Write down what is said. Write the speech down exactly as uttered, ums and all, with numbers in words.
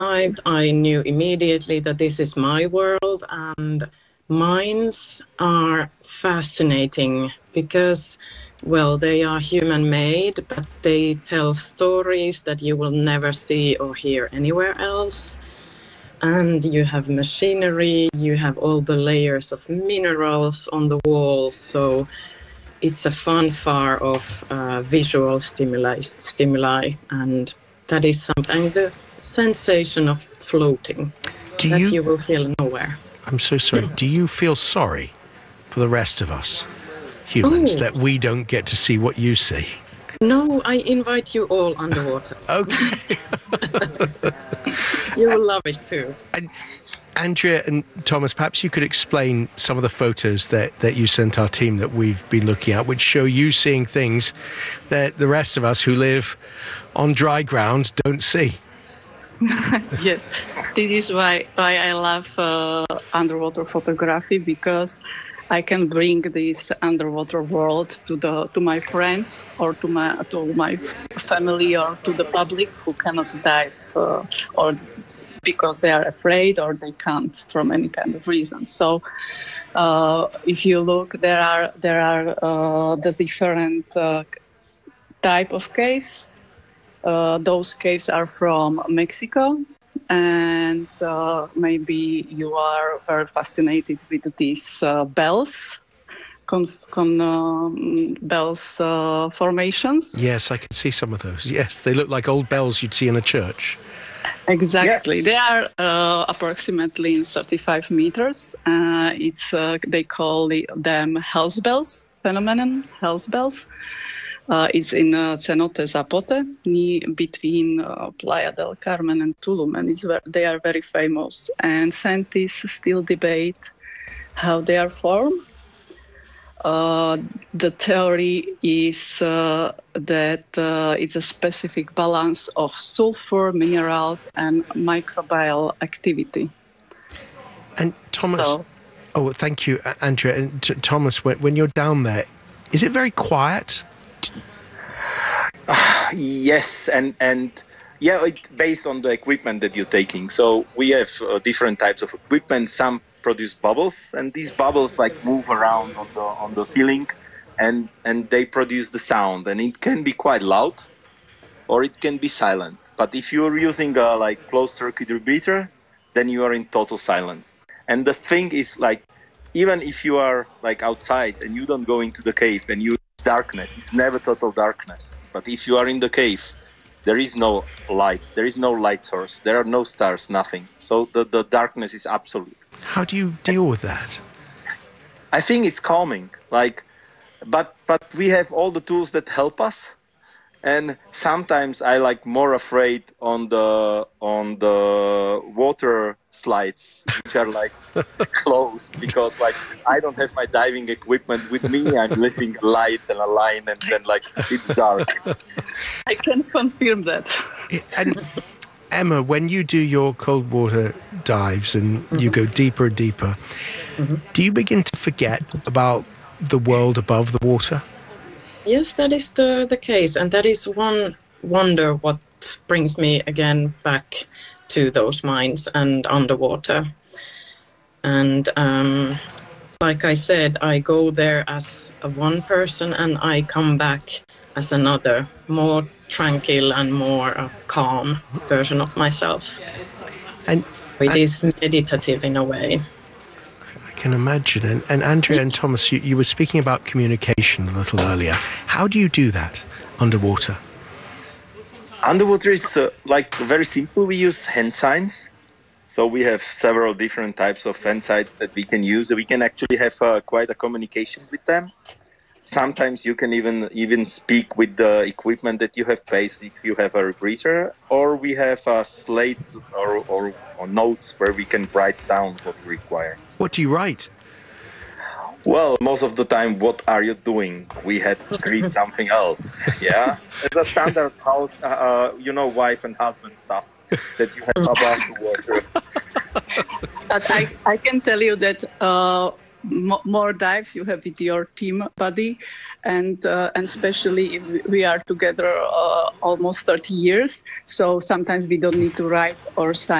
arrived, I knew immediately that this is my world, and mines are fascinating because, well, they are human-made, but they tell stories that you will never see or hear anywhere else. And you have machinery, you have all the layers of minerals on the walls, so it's a fanfare of uh, visual stimuli, stimuli, and that is something, the sensation of floating, do that you, you will feel nowhere. I'm so sorry. Do you feel sorry for the rest of us humans Oh. that we don't get to see what you see? No, I invite you all underwater. Okay. You will love it too. And Andrea and Thomas, perhaps you could explain some of the photos that, that you sent our team that we've been looking at, which show you seeing things that the rest of us who live on dry ground don't see. Yes, this is why why I love uh, underwater photography, because I can bring this underwater world to the to my friends or to my to my family or to the public who cannot dive uh, or because they are afraid or they can't from any kind of reason. So uh, if you look, there are there are uh, the different uh, type of caves. Uh, those caves are from Mexico, and uh, maybe you are very fascinated with these uh, bells, con, con um, bells uh, formations. Yes, I can see some of those. Yes, they look like old bells you'd see in a church. Exactly. Yes. They are uh, approximately in thirty-five meters. Uh, it's uh, they call the, them house bells phenomenon, house bells. Uh, it's in uh, Cenote Zapote, near, between uh, Playa del Carmen and Tulum, and it's, they are very famous. And scientists still debate how they are formed. Uh, the theory is uh, that uh, it's a specific balance of sulfur, minerals, and microbial activity. And Thomas, So, oh, thank you, Andrea. And t- Thomas, when, when you're down there, is it very quiet? Uh, yes, and and yeah, it, based on the equipment that you're taking. So we have uh, different types of equipment. Some produce bubbles, and these bubbles like move around on the on the ceiling, and and they produce the sound, and it can be quite loud, or it can be silent. But if you're using a like closed circuit repeater, then you are in total silence. And the thing is, like, even if you are like outside and you don't go into the cave and you darkness, it's never total darkness. But if you are in the cave, there is no light, there is no light source, there are no stars, nothing. So the, the darkness is absolute. How do you deal with that? I think it's calming, like, but but we have all the tools that help us. And sometimes I like more afraid on the on the water slides, which are like closed, because like I don't have my diving equipment with me. I'm leaving a light and a line, and then like it's dark. I can confirm that. And Emma, when you do your cold water dives and mm-hmm. you go deeper and deeper, mm-hmm. do you begin to forget about the world above the water? Yes, that is the, the case. And that is one wonder what brings me again back to those mines and underwater. And um, like I said, I go there as a one person and I come back as another, more tranquil and more uh, calm version of myself. And it and is meditative in a way. I can imagine. And, and Andrea and Thomas, you, you were speaking about communication a little earlier. How do you do that underwater? Underwater is uh, like very simple. We use hand signs. So we have several different types of hand signs that we can use. We can actually have uh, quite a communication with them. Sometimes you can even even speak with the equipment that you have placed if you have a rebreather, or we have uh, slates or, or, or notes where we can write down what we require. What do you write? Well, most of the time, what are you doing? We had to read something else, yeah? It's a standard house, uh, you know, wife and husband stuff that you have above the water. But I, I can tell you that uh, mo- more dives you have with your team buddy, and uh, and especially if we are together uh, almost thirty years. So sometimes we don't need to write or sign